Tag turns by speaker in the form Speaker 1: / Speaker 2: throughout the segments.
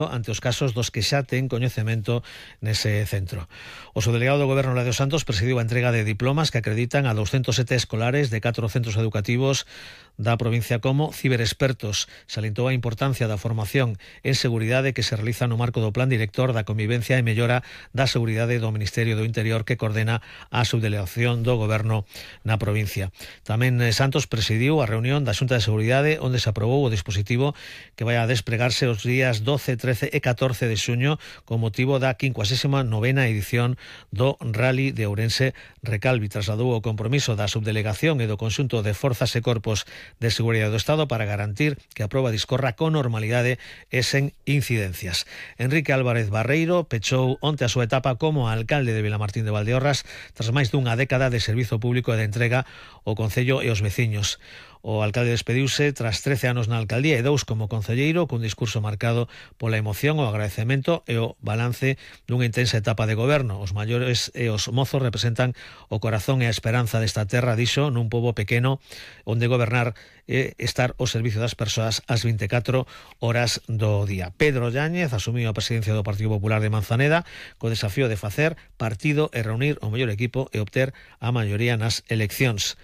Speaker 1: ante os casos dos que xa ten coñecemento nese centro. O subdelegado do Goberno, Ladio Santos, presidiu a entrega de diplomas que acreditan a 207 escolares de 4 centros educativos da provincia como ciberexpertos. Salientou a importancia da formación en seguridade que se realiza no marco do Plan Director da Convivencia e Mellora da Seguridade do Ministerio do Interior, que coordena a subdelegación do Goberno na provincia. Tamén Santos presidiu a reunión da Xunta de Seguridade, onde se aprobou o dispositivo que vai a despregarse os días 12, 13 e 14 de xuño con motivo da 59ª edición do Rally de Ourense Recalvi. Trasladou o compromiso da subdelegación e do conxunto de forzas e corpos de seguridade do Estado para garantir que a proba discorra con normalidade e sen incidencias. Enrique Álvarez Barreiro pechou onte a súa etapa como alcalde de Vilamartín de Valdeorras tras máis dunha década de servizo público e de entrega ao concello e aos veciños. O alcalde despediuse tras 13 anos na alcaldía e 2 como concelleiro, cun discurso marcado pola emoción, o agradecemento e o balance dunha intensa etapa de goberno. Os maiores e os mozos representan o corazón e a esperanza desta terra, dixo, nun pobo pequeno onde gobernar e estar ao servicio das persoas ás 24 horas do día. Pedro Yáñez asumiu a presidencia do Partido Popular de Manzaneda co desafío de facer partido e reunir o mellor equipo e obter a maioría nas eleccións.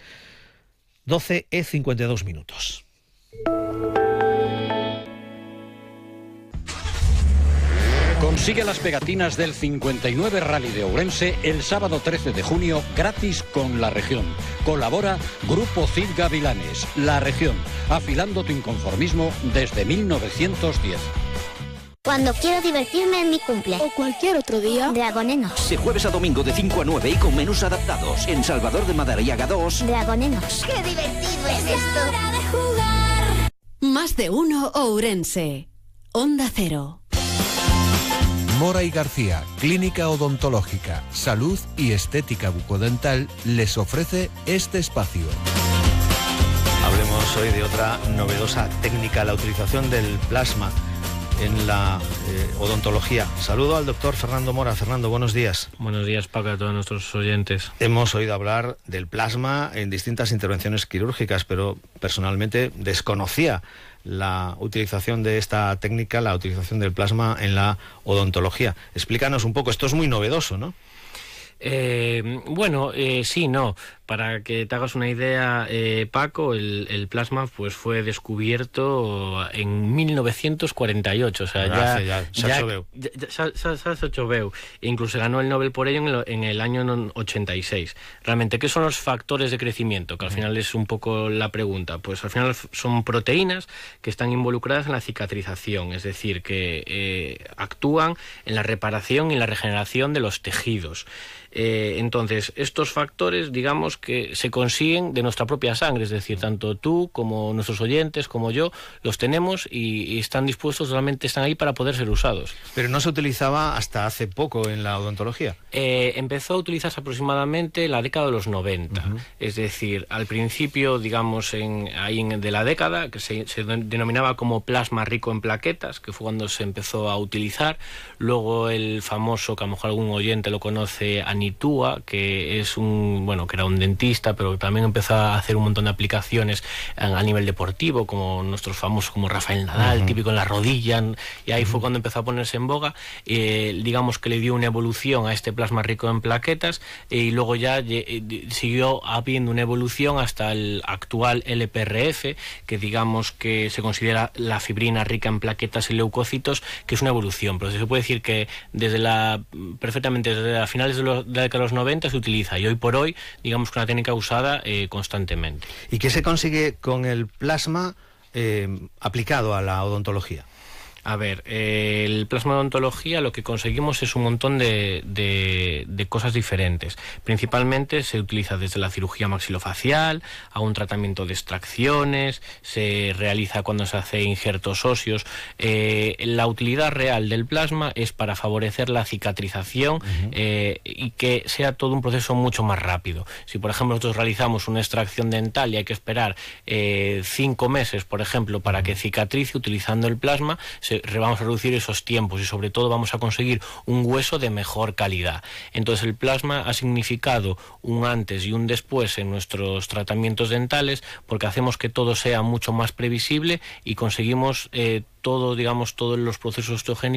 Speaker 1: 12:52.
Speaker 2: Consigue las pegatinas del 59 Rally de Ourense el sábado 13 de junio gratis con La Región. Colabora Grupo Cid Gavilanes. La Región, afilando tu inconformismo desde 1910.
Speaker 3: Cuando quiero divertirme en mi cumple.
Speaker 4: O cualquier otro día.
Speaker 3: Dragonenos.
Speaker 5: De jueves a domingo de 5 a 9 y con menús adaptados. En Salvador de Madariaga 2.
Speaker 3: Dragonenos. ¡Qué divertido es esto!
Speaker 4: ¡Hora de jugar!
Speaker 6: Más de uno Ourense. Onda Cero.
Speaker 7: Mora y García, Clínica Odontológica, Salud y Estética Bucodental, les ofrece este espacio.
Speaker 1: Hablemos hoy de otra novedosa técnica, la utilización del plasma en la odontología. Saludo al doctor Fernando Mora. Fernando, buenos días.
Speaker 8: Buenos días, Paco, a todos nuestros oyentes.
Speaker 1: Hemos oído hablar del plasma en distintas intervenciones quirúrgicas, pero personalmente desconocía la utilización de esta técnica, la utilización del plasma en la odontología. Explícanos un poco, esto es muy novedoso, ¿no?
Speaker 8: Sí, no. Para que te hagas una idea, Paco, el plasma pues fue descubierto en 1948, o sea, ya se hecho veu. Incluso ganó el Nobel por ello en el año 86. Realmente, ¿qué son los factores de crecimiento? Que al final es un poco la pregunta. Pues al final son proteínas que están involucradas en la cicatrización, es decir, que actúan en la reparación y la regeneración de los tejidos. Entonces, estos factores, digamos que se consiguen de nuestra propia sangre, es decir, tanto tú como nuestros oyentes, como yo, los tenemos y están dispuestos, realmente están ahí para poder ser usados.
Speaker 1: Pero no se utilizaba hasta hace poco en la odontología.
Speaker 8: Empezó a utilizarse aproximadamente en la década de los 90, es decir, al principio, digamos, de la década, que se denominaba como plasma rico en plaquetas, que fue cuando se empezó a utilizar. Luego el famoso, que a lo mejor algún oyente lo conoce, Anitúa, que es que era un dentista, pero también empezó a hacer un montón de aplicaciones a nivel deportivo, como nuestros famosos, como Rafael Nadal, típico en la rodilla, y ahí fue cuando empezó a ponerse en boga. Digamos que le dio una evolución a este plasma rico en plaquetas, y luego ya siguió habiendo una evolución hasta el actual LPRF, que digamos que se considera la fibrina rica en plaquetas y leucocitos, que es una evolución, pero se puede decir que desde a finales de la década de los 90 se utiliza, y hoy por hoy digamos que una técnica usada constantemente.
Speaker 1: ¿Y qué se consigue con el plasma aplicado a la odontología?
Speaker 8: A ver, el plasma de odontología lo que conseguimos es un montón de cosas diferentes. Principalmente se utiliza desde la cirugía maxilofacial a un tratamiento de extracciones, se realiza cuando se hace injertos óseos. La utilidad real del plasma es para favorecer la cicatrización y que sea todo un proceso mucho más rápido. Si, por ejemplo, nosotros realizamos una extracción dental y hay que esperar 5 meses, por ejemplo, para que cicatrice, utilizando el plasma, vamos a reducir esos tiempos y sobre todo vamos a conseguir un hueso de mejor calidad. Entonces el plasma ha significado un antes y un después en nuestros tratamientos dentales, porque hacemos que todo sea mucho más previsible y conseguimos todos los procesos osteogénicos